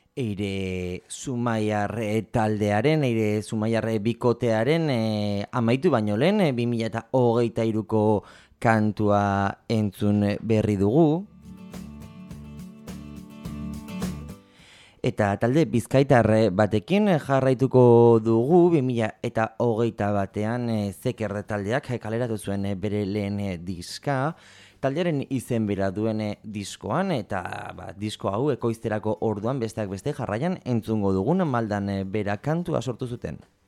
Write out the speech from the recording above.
Eire Zumaiar taldearen, Eire Zumaiar bikotearen amaitu baino lehen 2023ko kantua entzun berri dugu. Eta talde bizkaitar batekin jarraituko dugu 2021an Zeker taldeak kaleratu zuen bere lehen diska. Taldearen izen bera duen diskoan eta disko hau ekoizterako orduan besteak beste jarraian entzungo dugun maldan bera kantua sortu zuten.